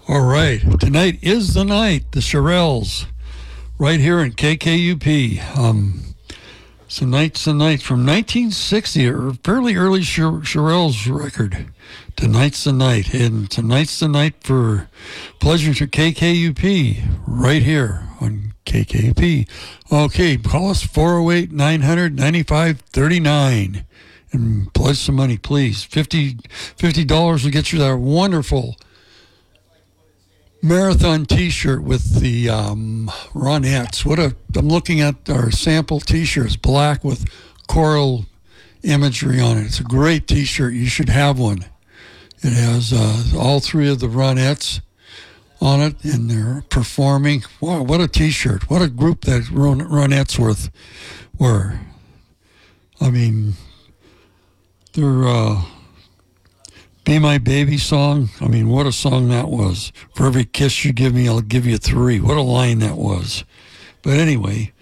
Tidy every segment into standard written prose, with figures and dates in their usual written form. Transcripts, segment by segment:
All right. Tonight is the night. The Shirelles, right here in KKUP. Tonight's the night from 1960, a fairly early Shirelles record. Tonight's the night. And tonight's the night for Pleasure to KKUP, right here on KKUP. Okay, call us 408-900-9539 and pledge some money, please. $50 will get you that wonderful marathon T-shirt with the Ronettes. I'm looking at our sample T-shirts, black with coral imagery on it. It's a great T-shirt. You should have one. It has all three of the Ronettes on it, and they're performing. Wow, what a T-shirt! What a group that Ronettes were. I mean, they're. Be My Baby song, I mean, what a song that was. For every kiss you give me, I'll give you 3. What a line that was. But anyway,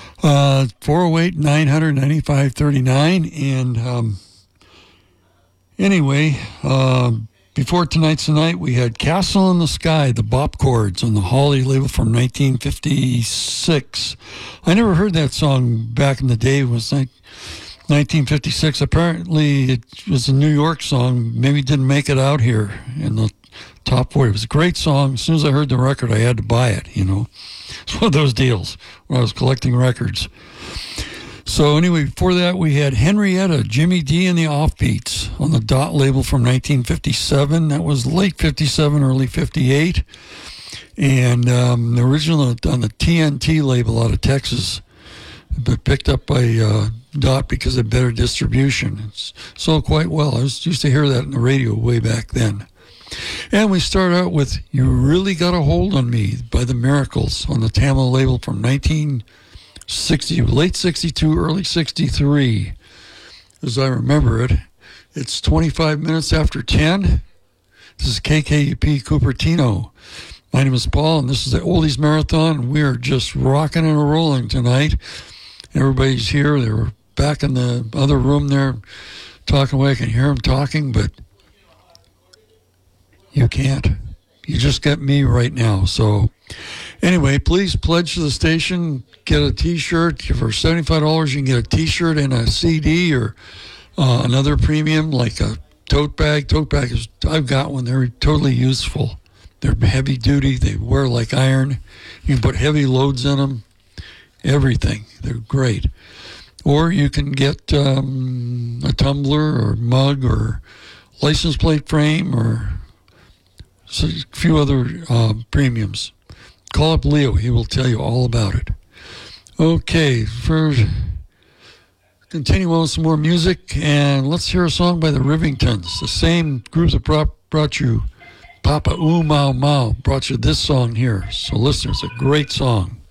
408-900-9539. And anyway, before Tonight's the Night, we had Castle in the Sky, the Bop Chords on the Holly label from 1956. I never heard that song back in the day. It was like 1956. Apparently, it was a New York song. Maybe it didn't make it out here in the top 40. It was a great song. As soon as I heard the record, I had to buy it, you know. It's one of those deals when I was collecting records. So anyway, before that, we had Henrietta, Jimmy D and the Offbeats on the Dot label from 1957. That was late 57, early 58. And the original on the TNT label out of Texas, but picked up by Dot because of better distribution. It's sold quite well. I used to hear that in the radio way back then. And we start out with You Really Got a Hold on Me by the Miracles on the Tamla label from 1960, late 62, early 63, as I remember it. It's 25 minutes after 10. This is KKUP Cupertino. My name is Paul, and this is the Oldies Marathon. We are just rocking and rolling tonight. Everybody's here. They were back in the other room there talking away. I can hear them talking, but you can't. You just got me right now. So anyway, please pledge to the station. Get a T-shirt. For $75, you can get a T-shirt and a CD or another premium like a tote bag. Tote bag is, I've got one. They're totally useful. They're heavy duty. They wear like iron. You can put heavy loads in them. Everything. They're great. Or you can get a tumbler or mug or license plate frame or a few other premiums. Call up Leo. He will tell you all about it. Okay, continue on with some more music, and let's hear a song by the Rivingtons. The same group that brought you Papa Ooh Mau Mau brought you this song here. So listen, it's a great song.